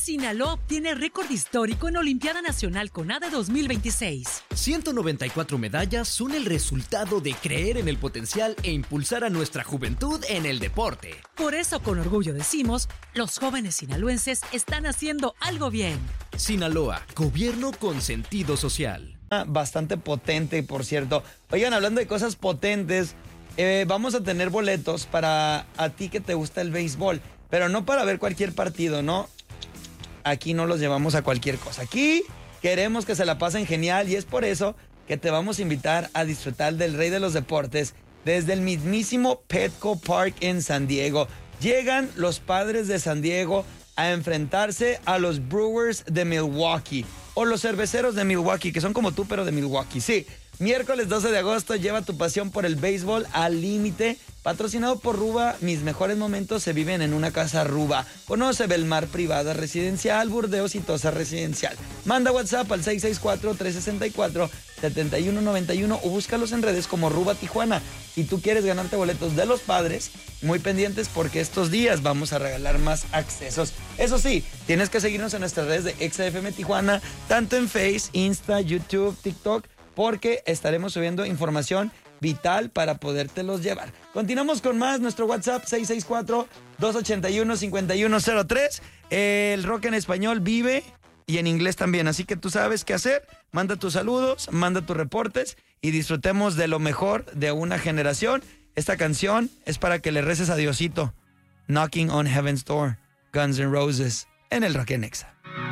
Sinaloa obtiene récord histórico en Olimpiada Nacional CONADE 2026. 194 medallas son el resultado de creer en el potencial e impulsar a nuestra juventud en el deporte. Por eso, con orgullo decimos, los jóvenes sinaloenses están haciendo algo bien. Sinaloa, gobierno con sentido social. Bastante potente, por cierto. Oigan, hablando de cosas potentes, vamos a tener boletos para a ti que te gusta el béisbol, pero no para ver cualquier partido, ¿no? Aquí no los llevamos a cualquier cosa. Aquí queremos que se la pasen genial y es por eso que te vamos a invitar a disfrutar del rey de los deportes desde el mismísimo Petco Park en San Diego. Llegan los Padres de San Diego a enfrentarse a los Brewers de Milwaukee o los Cerveceros de Milwaukee, que son como tú pero de Milwaukee. Sí, miércoles 12 de agosto lleva tu pasión por el béisbol al límite. Patrocinado por Ruba, mis mejores momentos se viven en una casa Ruba. Conoce Belmar Privada Residencial, Burdeos y Tosa Residencial. Manda WhatsApp al 664-364-7191 o búscalos en redes como Ruba Tijuana. Si tú quieres ganarte boletos de los Padres, muy pendientes porque estos días vamos a regalar más accesos. Eso sí, tienes que seguirnos en nuestras redes de XFM Tijuana, tanto en Face, Insta, YouTube, TikTok, porque estaremos subiendo información vital para podértelos llevar. Continuamos con más, nuestro WhatsApp 664-281-5103. El rock en español vive y en inglés también, así que tú sabes qué hacer. Manda tus saludos, manda tus reportes y disfrutemos de lo mejor de una generación. Esta canción es para que le reces a Diosito. Knocking on Heaven's Door, Guns N' Roses, en el Rock en Exa.